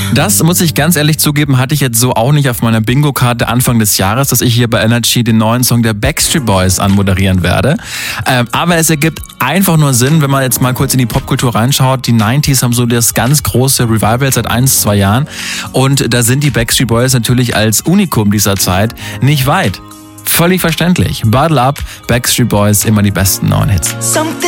Das muss ich ganz ehrlich zugeben, hatte ich jetzt so auch nicht auf meiner Bingo-Karte Anfang des Jahres, dass ich hier bei Energy den neuen Song der Backstreet Boys anmoderieren werde. Aber es ergibt einfach nur Sinn, wenn man jetzt mal kurz in die Popkultur reinschaut. Die 90s haben so das ganz große Revival seit 1-2 Jahren. Und da sind die Backstreet Boys natürlich als Unikum dieser Zeit nicht weit. Völlig verständlich. Bottle Up, Backstreet Boys, immer die besten neuen Hits.